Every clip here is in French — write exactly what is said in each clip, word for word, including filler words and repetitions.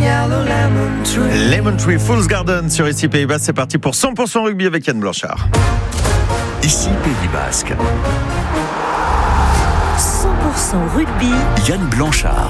Lemon Tree, Fool's Garden sur Ici Pays Basque. C'est parti pour cent pour cent rugby avec Yann Blanchard. Ici Pays Basque. cent pour cent rugby. Yann Blanchard.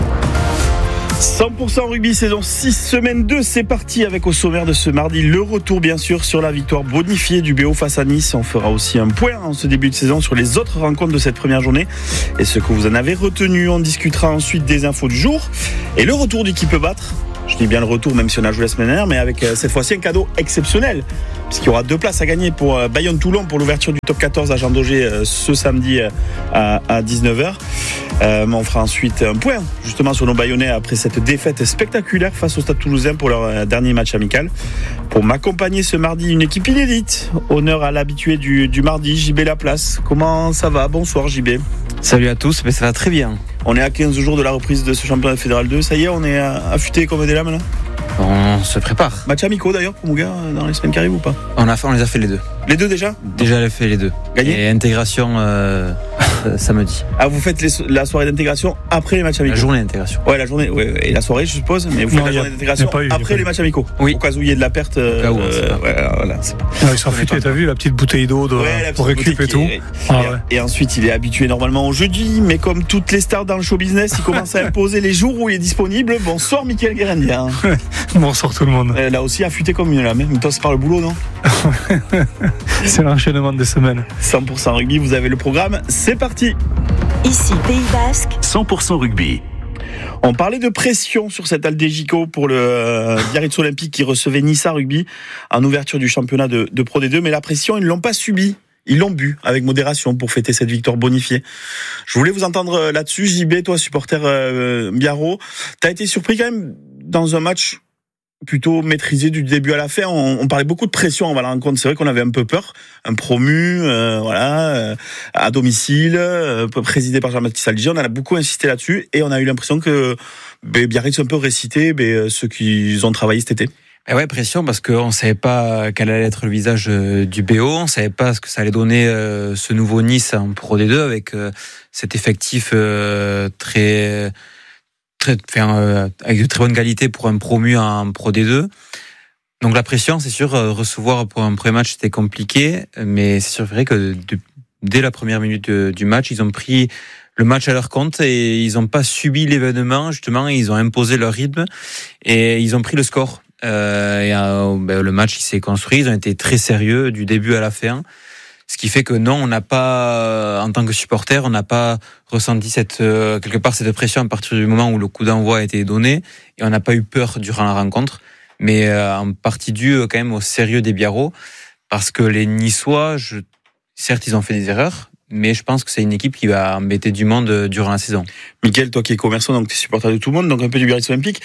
cent pour cent rugby, saison six, semaine deux, c'est parti avec au sommaire de ce mardi le retour bien sûr sur la victoire bonifiée du B O face à Nice. On fera aussi un point en ce début de saison sur les autres rencontres de cette première journée et ce que vous en avez retenu. On discutera ensuite des infos du jour et le retour du qui peut battre. Je dis bien le retour même si on a joué la semaine dernière, mais avec euh, cette fois-ci un cadeau exceptionnel puisqu'il y aura deux places à gagner pour euh, Bayonne-Toulon pour l'ouverture du top quatorze à Jean Daugé euh, ce samedi euh, à, à dix-neuf heures. Euh, on fera ensuite un point justement sur nos Bayonnais après cette défaite spectaculaire face au Stade Toulousain pour leur euh, dernier match amical. Pour m'accompagner ce mardi, une équipe inédite. Honneur à l'habitué du, du mardi, J B Laplace. Comment ça va ? Bonsoir J B. Salut à tous, mais ça va très bien. On est à quinze jours de la reprise de ce championnat fédéral deux. Ça y est, on est affûté comme des lames là ? On se prépare. Match amicaux d'ailleurs pour Mouga dans les semaines qui arrivent ou pas ? On, a fait, on les a fait les deux. Les deux déjà ? Déjà, on a fait les deux. Gagné ? Et intégration euh, samedi. Ah, vous faites les, la soirée d'intégration après les matchs amicaux ? La journée d'intégration. Ouais, la journée. Ouais, et la soirée, je suppose. Mais vous Non, faites la y a- journée d'intégration y a pas eu, y a après pas les eu. matchs amicaux. Oui. Au cas où il y ait de la perte. Au cas où, on sait pas. ouais, voilà, c'est pas... Ah, ils sont affûtés, t'as vu la petite bouteille d'eau de, Ouais, la pour petite récup et boutique tout. et- Ah et, ouais. et ensuite, il est habitué normalement au jeudi, mais comme toutes les stars dans le show business, il commence à imposer les jours où il est disponible. Bonsoir, Mickaël Guérendia. Bonsoir tout le monde. Euh, Là aussi, affûté comme une lame. Mais toi, c'est par le boulot, non ? C'est l'enchaînement des semaines. cent pour cent rugby, vous avez le programme. C'est parti. Ici Pays Basque. cent pour cent rugby. On parlait de pression sur cet Aldégico pour le euh, Biarritz Olympique qui recevait Nice Rugby en ouverture du championnat de, de Pro D deux. Mais la pression, ils ne l'ont pas subie. Ils l'ont bu avec modération pour fêter cette victoire bonifiée. Je voulais vous entendre là-dessus. J B, toi, supporter euh, Biarro, t'as été surpris quand même dans un match plutôt maîtrisé du début à la fin. On, on parlait beaucoup de pression avant la rencontre. C'est vrai qu'on avait un peu peur. Un promu, euh, voilà, euh, à domicile, euh, présidé par Jean-Baptiste Aldiger. On a beaucoup insisté là-dessus et on a eu l'impression que ben, Biarritz un peu récité ben, ceux qui ont travaillé cet été. Et ouais, pression parce qu'on ne savait pas quel allait être le visage euh, du B O. On ne savait pas ce que ça allait donner euh, ce nouveau Nice en Pro D deux avec euh, cet effectif euh, très... Très, enfin, euh, avec de très bonne qualité pour un promu en Pro D deux. Donc la pression, c'est sûr, euh, recevoir pour un premier match, c'était compliqué, mais c'est sûr vrai que de, dès la première minute de, du match, ils ont pris le match à leur compte et ils n'ont pas subi l'événement, justement, ils ont imposé leur rythme et ils ont pris le score. Euh, et, euh, ben, le match il s'est construit, ils ont été très sérieux du début à la fin. Ce qui fait que non, on n'a pas, en tant que supporter, on n'a pas ressenti cette, euh, quelque part cette pression à partir du moment où le coup d'envoi a été donné et on n'a pas eu peur durant la rencontre, mais euh, en partie dû euh, quand même au sérieux des Biarros parce que les Niçois, je, certes ils ont fait des erreurs, mais je pense que c'est une équipe qui va embêter du monde euh, durant la saison. Mickaël, toi qui es commerçant, donc tu es supporter de tout le monde, donc un peu du Biarritz Olympique,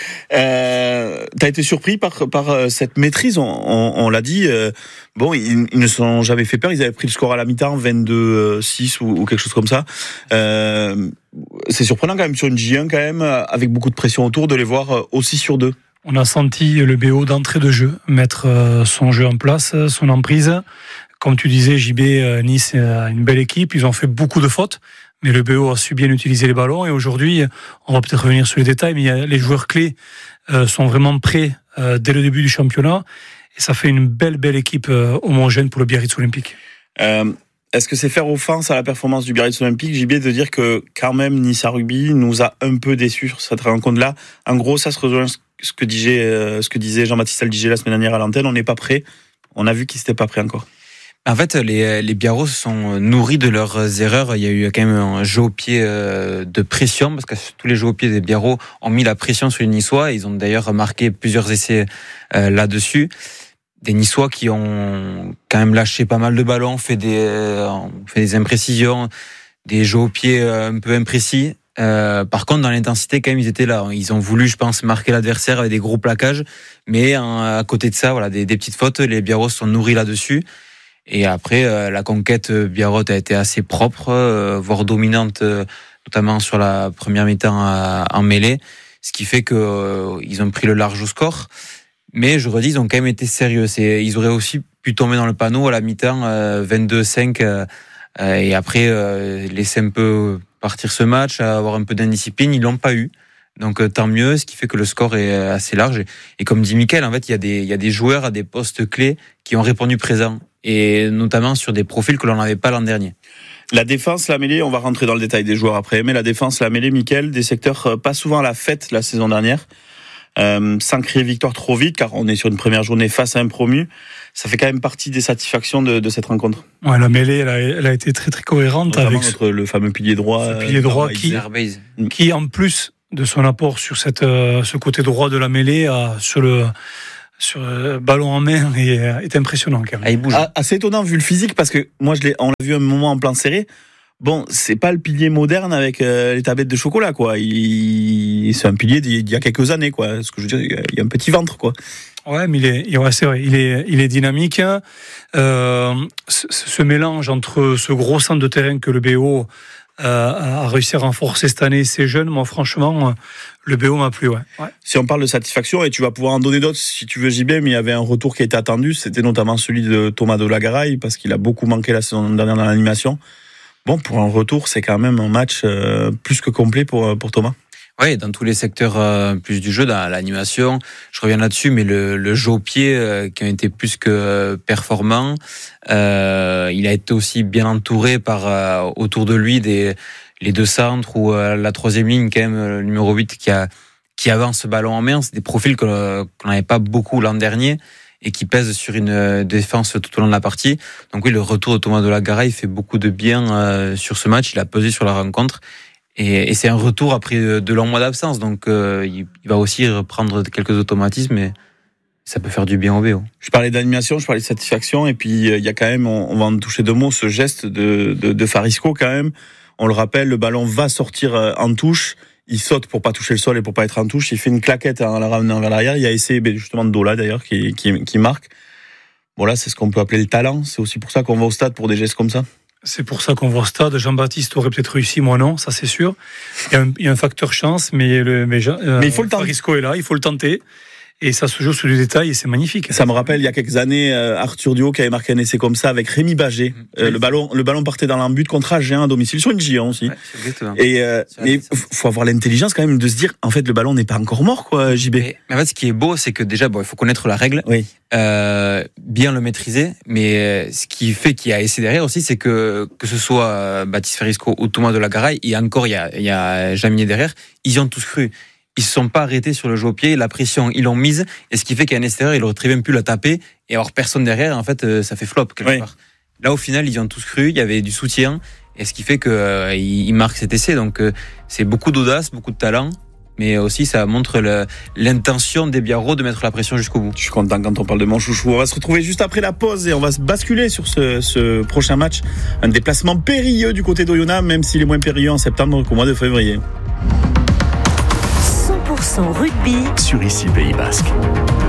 euh, t'as été surpris par, par cette maîtrise, on, on, on l'a dit, euh, bon, ils, ils ne se sont jamais fait peur, ils avaient pris le score à la mi-temps, vingt-deux six ou, ou quelque chose comme ça. Euh, c'est surprenant quand même sur une J un quand même, avec beaucoup de pression autour, de les voir aussi sur deux. On a senti le B O d'entrée de jeu, mettre son jeu en place, son emprise. Comme tu disais, J B, Nice a une belle équipe, ils ont fait beaucoup de fautes, mais le B O a su bien utiliser les ballons et aujourd'hui, on va peut-être revenir sur les détails, mais il y a, les joueurs clés euh, sont vraiment prêts euh, dès le début du championnat et ça fait une belle, belle équipe euh, homogène pour le Biarritz Olympique. Euh, est-ce que c'est faire offense à la performance du Biarritz Olympique, J B, de dire que quand même Nice Rugby nous a un peu déçus sur cette rencontre-là ? En gros, ça se rejoint ce que disait, euh, ce que disait Jean-Baptiste Aldiger la semaine dernière à l'antenne, on n'est pas prêt, on a vu qu'ils n'étaient pas prêts encore. En fait, les, les Biarros sont nourris de leurs erreurs. Il y a eu quand même un jeu au pied de pression, parce que tous les jeux au pied des Biarros ont mis la pression sur les Niçois. Ils ont d'ailleurs marqué plusieurs essais là-dessus. Des Niçois qui ont quand même lâché pas mal de ballons, fait des, fait des imprécisions, des jeux au pied un peu imprécis. Euh, par contre, dans l'intensité, quand même, ils étaient là. Ils ont voulu, je pense, marquer l'adversaire avec des gros plaquages. Mais à côté de ça, voilà, des, des petites fautes. Les Biarros sont nourris là-dessus. Et après, euh, la conquête Biarrot a été assez propre, euh, voire dominante, euh, notamment sur la première mi-temps à, en mêlée, ce qui fait que euh, ils ont pris le large au score. Mais je redis, ils ont quand même été sérieux. C'est, ils auraient aussi pu tomber dans le panneau à la mi-temps, euh, vingt-deux cinq, euh, et après euh, laisser un peu partir ce match, avoir un peu d'indiscipline. Ils l'ont pas eu. Donc euh, tant mieux, ce qui fait que le score est assez large. Et, et comme dit Mickaël, en fait, il y a des il y a des joueurs à des postes clés qui ont répondu présent, et notamment sur des profils que l'on n'avait pas l'an dernier. La défense, la mêlée, on va rentrer dans le détail des joueurs après, mais la défense, la mêlée, Mickaël, des secteurs pas souvent à la fête la saison dernière, euh, sans crier victoire trop vite, car on est sur une première journée face à un promu. Ça fait quand même partie des satisfactions de, de cette rencontre. Ouais, la mêlée, elle a, elle a été très très cohérente. Notamment avec notre, le fameux pilier droit. Ce pilier droit qui, qui, en plus de son apport sur cette, euh, ce côté droit de la mêlée, euh, sur le sur le ballon en main, est, est impressionnant quand même. Ah, il bouge. Ah, assez étonnant vu le physique, parce que moi, je l'ai, on l'a vu un moment en plan serré. Bon, c'est pas le pilier moderne avec euh, les tablettes de chocolat, quoi. Il, c'est un pilier d'il y a quelques années, quoi. Ce que je veux dire, il y a un petit ventre, quoi. Ouais, mais il est, ouais, c'est vrai, il est, il est dynamique. Euh, ce, ce mélange entre ce gros centre de terrain que le B O euh, a réussi à renforcer cette année, ces jeunes, moi, franchement, le B O m'a plu, ouais. ouais. Si on parle de satisfaction, et tu vas pouvoir en donner d'autres si tu veux, J B, mais il y avait un retour qui était attendu, c'était notamment celui de Thomas Delagaraille, parce qu'il a beaucoup manqué la saison dernière dans l'animation. Bon, pour un retour, c'est quand même un match euh, plus que complet pour, pour Thomas. Oui, dans tous les secteurs euh, plus du jeu, dans l'animation, je reviens là-dessus, mais le, le jeu au pied euh, qui a été plus que euh, performant, euh, il a été aussi bien entouré par euh, autour de lui des les deux centres ou euh, la troisième ligne quand même, le numéro huit qui a qui avance ce ballon en main. C'est des profils que, qu'on n'avait pas beaucoup l'an dernier et qui pèsent sur une défense tout au long de la partie. Donc oui, le retour de Thomas Delagaraille fait beaucoup de bien euh, sur ce match. Il a pesé sur la rencontre. Et, et c'est un retour après de longs mois d'absence, donc euh, il, il va aussi reprendre quelques automatismes, et ça peut faire du bien au B O. Je parlais d'animation, je parlais de satisfaction, et puis il euh, y a quand même, on, on va en toucher deux mots, ce geste de, de, de Farisco quand même. On le rappelle, le ballon va sortir en touche, il saute pour pas toucher le sol et pour pas être en touche, il fait une claquette en la ramenant vers l'arrière. Il y a essayé justement de Dola d'ailleurs qui, qui, qui marque. Voilà, c'est ce qu'on peut appeler le talent. C'est aussi pour ça qu'on va au stade pour des gestes comme ça. C'est pour ça qu'on va au stade. Jean-Baptiste aurait peut-être réussi, moi non, ça c'est sûr. Il y a un, il y a un facteur chance, mais, le, mais, euh, mais il faut le tenter. Farisco est là, il faut le tenter. Et ça se joue sur le détail et c'est magnifique. Ça me rappelle il y a quelques années euh, Arthur Duhaut qui avait marqué un essai comme ça avec Rémi Bagé. Mmh. Euh, le ballon, le ballon partait dans l'embut contre Agen à domicile sur une Gion aussi. Ouais, et euh, mais faut avoir l'intelligence quand même de se dire en fait le ballon n'est pas encore mort quoi, J B. Mais, mais en fait ce qui est beau c'est que déjà bon il faut connaître la règle, oui. euh, bien le maîtriser. Mais ce qui fait qu'il y a essai derrière aussi c'est que que ce soit Baptiste Farisco ou Thomas Delagaraille et encore il y a il y a Jamier derrière, ils y ont tous cru. Ils se sont pas arrêtés sur le jeu au pied, la pression, ils l'ont mise, et ce qui fait qu'à l'extérieur, il aurait très bien pu la taper, et avoir personne derrière, en fait, ça fait flop, quelque oui. part. Là, au final, ils y ont tous cru, il y avait du soutien, et ce qui fait qu'ils euh, marquent cet essai, donc euh, c'est beaucoup d'audace, beaucoup de talent, mais aussi ça montre le, l'intention des Biarros de mettre la pression jusqu'au bout. Je suis content quand on parle de mon chouchou. On va se retrouver juste après la pause, et on va se basculer sur ce, ce prochain match, un déplacement périlleux du côté d'Oyonnax, même s'il est moins périlleux en septembre qu'au mois de février. cent pour cent rugby sur Ici Pays Basque.